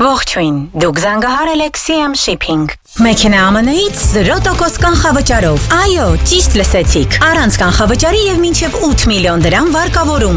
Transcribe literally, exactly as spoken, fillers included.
Ողջույն, դուք զանգահարել եք սի էմ Shipping։ Մեքենա Ա Մ Ն-ից զրո տոկոս կանխավճարով։ Այո, ճիշտ լսեցիք։ Առանց կանխավճարի եւ մինչեւ ութ միլիոն դրամ վարկավորում։